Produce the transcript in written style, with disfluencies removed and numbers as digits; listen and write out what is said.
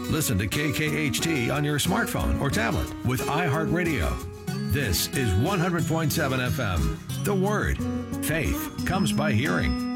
Listen to KKHT on your smartphone or tablet with iHeartRadio. This is 100.7 FM. The Word. Faith comes by hearing.